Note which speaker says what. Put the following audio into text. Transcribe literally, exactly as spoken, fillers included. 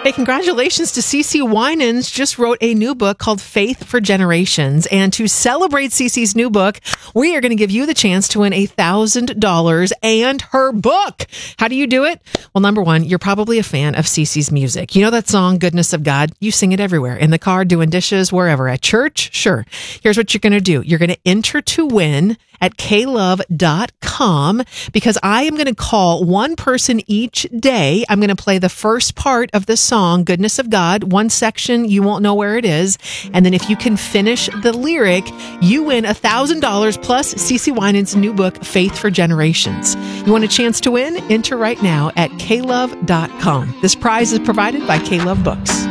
Speaker 1: Hey, congratulations to Cece Winans. Just wrote a new book called Faith for Generations. And to celebrate Cece's new book, we are going to give you the chance to win one thousand dollars and her book. How do you do it? Well, number one, you're probably a fan of Cece's music. You know that song, Goodness of God? You sing it everywhere. In the car, doing dishes, wherever. At church? Sure. Here's what you're going to do. You're going to enter to win at k love dot com because I am going to call one person each day. I'm going to play the first part of the song, Goodness of God, one section, you won't know where it is. And then if you can finish the lyric, you win one thousand dollars plus Cece Winans' new book, Faith for Generations. You want a chance to win? Enter right now at k love dot com. This prize is provided by K-Love Books.